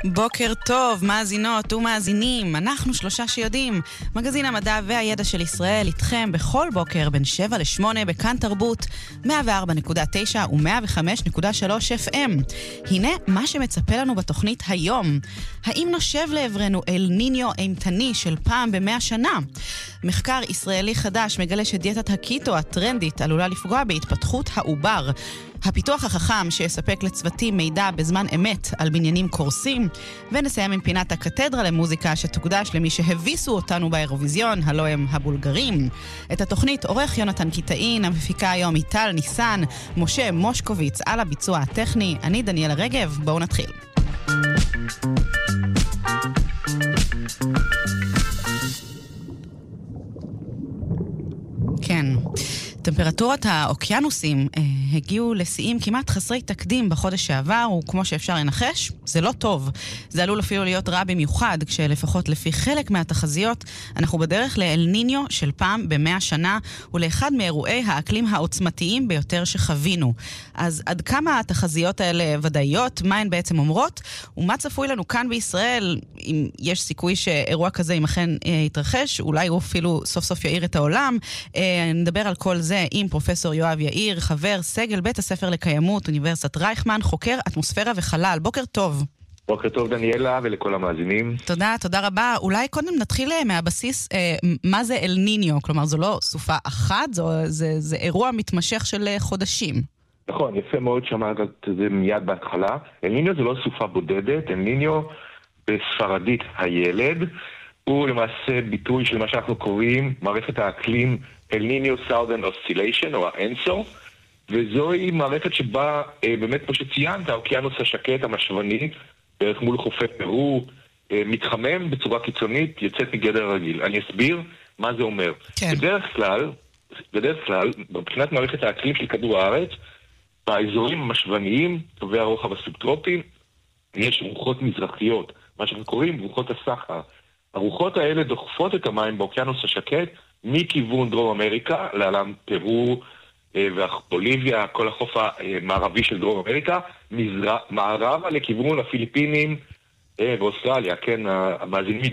בוקר טוב, מאזינות ומאזינים. אנחנו שלושה שיודעים. מגזין המדע והידע של ישראל איתכם בכל בוקר בין 7 ל-8 בכאן תרבות 104.9 ו-105.3 FM. הנה מה שמצפה לנו בתוכנית היום. האם נושב לעברנו אל ניניו אימתני של פעם ב100 שנה? מחקר ישראלי חדש מגלה שדיאטת הקיטו הטרנדית עלולה לפגוע בהתפתחות העובר. הפיתוח החכם שיספק לצוותים מידע בזמן אמת על בניינים קורסים, ונסיים עם פינת הקתדרה למוזיקה שתוקדש למי שהביסו אותנו באירוויזיון, הלא הם הבולגרים. את התוכנית עורך יונתן קיטאין, המפיקה היום איטל ניסן, משה מושקוביץ על הביצוע הטכני, אני דניאלה רגב, בואו נתחיל. כן. טמפרטורת האוקיינוסים הגיעו לשיאים כמעט חסרי תקדים בחודש שעבר, וכמו שאפשר לנחש, זה לא טוב. זה עלול אפילו להיות רע במיוחד, כשלפחות לפי חלק מהתחזיות, אנחנו בדרך לאל ניניו של פעם ב100 שנה, ולאחד מאירועי האקלים העוצמתיים ביותר שחווינו. אז עד כמה התחזיות האלה ודאיות, מה הן בעצם אומרות, ומה צפוי לנו כאן בישראל, אם יש סיכוי שאירוע כזה אם אכן יתרחש, אולי הוא אפילו סוף סוף יאיר את העולם. נדבר על כל זה עם פרופסור יואב יאיר, חבר סגל בית הספר לקיימות, אוניברסיטת רייכמן, חוקר אטמוספירה וחלל. בוקר טוב. בוקר טוב דניאלה ולכל המאזינים. תודה רבה. אולי קודם נתחיל מהבסיס, מה זה אל ניניו? כלומר, זו לא סופה אחת, זה אירוע מתמשך של חודשים. נכון, יפה מאוד שמעת את זה מיד בהתחלה. אל ניניו זה לא סופה בודדת, אל ניניו בספרדית הילד, הוא למעשה ביטוי של מה שאנחנו קוראים מערכת האקלים אל ניניו סאות'רן אוסציליישן, או האנסו, וזוהי מערכת שבה, באמת כמו שציינת, האוקיינוס השקט המשוני, בערך מול חופי פרו, מתחמם בצורה קיצונית, יוצאת מגדר הרגיל. אני אסביר מה זה אומר. כן. בדרך כלל, מבחינת מערכת האקלים של כדור הארץ, באזורים המשווניים, קווי הרוחב הסובטרופיים, יש רוחות מזרחיות, מה שאנחנו קוראים רוחות הסחר. הרוחות האלה דוחפות את המים באוקיינוס השקט, מכיוון דרום אמריקה, לעולם פרו ובוליביה, כל החוף המערבי של דרום אמריקה, מערבה לכיוון הפיליפינים ואוסטרליה, כן, המאזינים